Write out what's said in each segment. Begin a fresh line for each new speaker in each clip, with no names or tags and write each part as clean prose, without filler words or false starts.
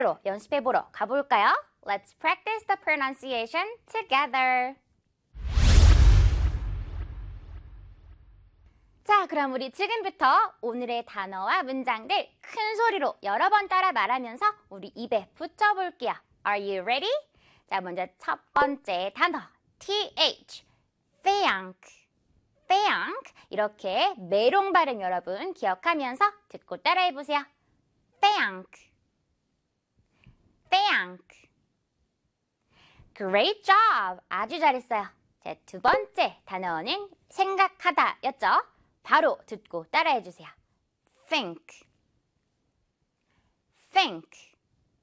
연습해보러 가볼까요? Let's practice the pronunciation together. 자, 그럼 우리 지금부터 오늘의 단어와 문장들 큰 소리로 여러 번 따라 말하면서 우리 입에 붙여볼게요. Are you ready? 자, 먼저 첫 번째 단어 TH, think, think. 이렇게 메롱 발음 여러분 기억하면서 듣고 따라해보세요. think, think. Great job! 아주 잘했어요. 자, 두 번째 단어는 생각하다 였죠? 바로 듣고 따라해주세요. think, think.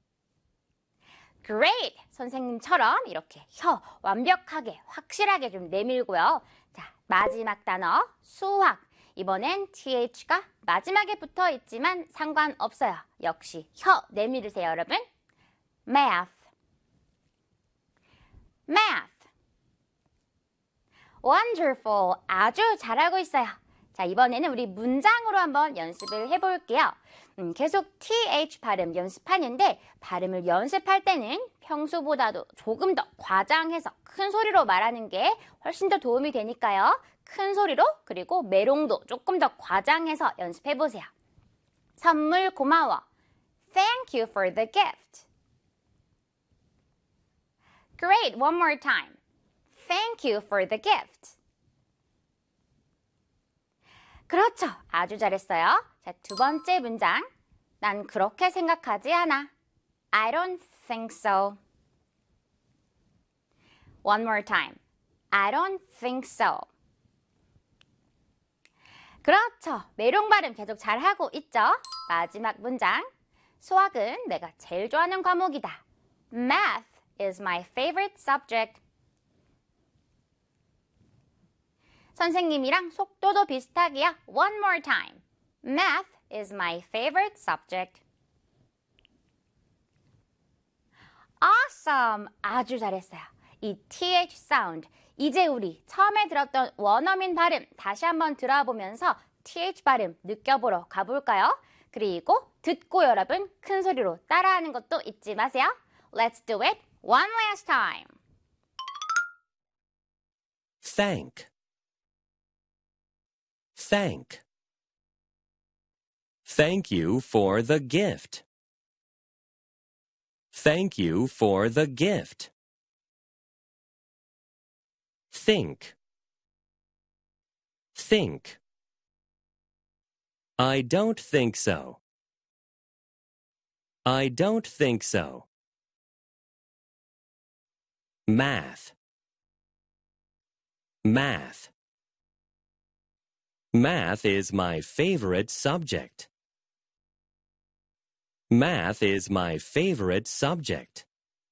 Great! 선생님처럼 이렇게 혀 완벽하게 확실하게 좀 내밀고요. 자, 마지막 단어 수학. 이번엔 TH가 마지막에 붙어 있지만 상관없어요. 역시 혀 내밀으세요, 여러분. Math, math. Wonderful! 아주 잘하고 있어요. 자, 이번에는 우리 문장으로 한번 연습을 해볼게요. 계속 TH 발음 연습하는데 발음을 연습할 때는 평소보다도 조금 더 과장해서 큰 소리로 말하는 게 훨씬 더 도움이 되니까요. 큰 소리로 그리고 메롱도 조금 더 과장해서 연습해보세요. 선물 고마워. Thank you for the gift. Great, one more time. Thank you for the gift. 그렇죠. 아주 잘했어요. 자, 두 번째 문장. 난 그렇게 생각하지 않아. I don't think so. One more time. I don't think so. 그렇죠. 메롱 발음 계속 잘하고 있죠? 마지막 문장. 수학은 내가 제일 좋아하는 과목이다. Math is my favorite subject. 선생님이랑 속도도 비슷하게요. One more time. Math is my favorite subject. Awesome! 아주 잘했어요. 이 TH 사운드. 이제 우리 처음에 들었던 원어민 발음 다시 한번 들어보면서 TH 발음 느껴보러 가볼까요? 그리고 듣고 여러분 큰 소리로 따라하는 것도 잊지 마세요. Let's do it one last time.
Thank, thank. Thank you for the gift. Thank you for the gift. Think, think. I don't think so. I don't think so. Math, math. Math is my favorite subject. Math is my favorite subject.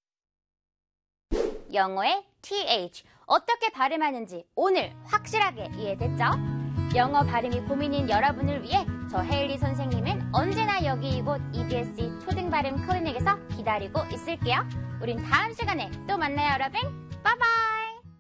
영어의 TH 어떻게 발음하는지 오늘 확실하게 이해됐죠? 영어 발음이 고민인 여러분을 위해 저 헤일리 선생님은 언제나 여기 이곳 EBSC 초등 발음 클리닉에서 기다리고 있을게요. 우린 다음 시간에 또 만나요, 여러분. 바이바이.